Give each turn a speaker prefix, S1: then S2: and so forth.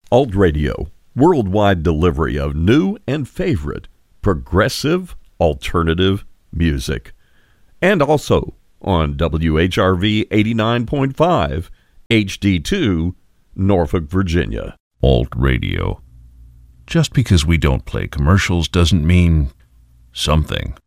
S1: Alt Radio, worldwide delivery of new and favorite progressive alternative music. And also on WHRV 89.5 HD2, Norfolk, Virginia.
S2: Alt Radio. Just because we don't play commercials doesn't mean something.